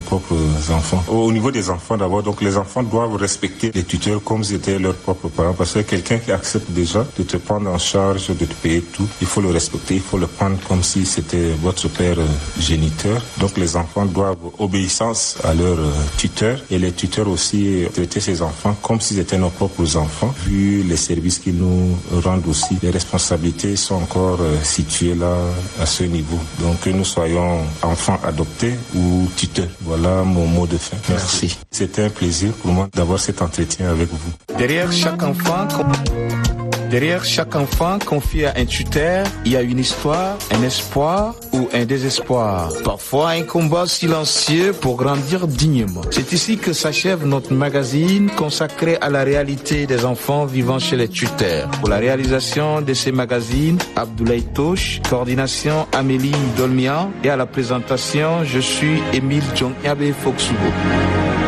propres enfants. Au niveau des enfants d'abord, donc les enfants doivent respecter les tuteurs comme si c'était leurs propres parents, parce que quelqu'un qui accepte déjà de te prendre en charge, de te payer tout, il faut le respecter, il faut le prendre comme si c'était votre père géniteur. Donc les enfants doivent obéissance à leurs tuteurs, et les tuteurs aussi traiter ces enfants comme s'ils étaient nos propres enfants. Vu les services qu'ils nous rendent aussi, les responsabilités sont encore situées là à ce niveau. Donc que nous soyons enfants adoptés ou tuteurs. Voilà mon mot de fin. Merci. C'était un plaisir pour moi d'avoir cet entretien avec vous. Derrière chaque enfant confié à un tuteur, il y a une histoire, un espoir ou un désespoir. Parfois un combat silencieux pour grandir dignement. C'est ici que s'achève notre magazine consacré à la réalité des enfants vivant chez les tuteurs. Pour la réalisation de ces magazines, Abdoulaye Touche, coordination Amélie Dolmian, et à la présentation, je suis Émile Djong-Yabe Foxubo.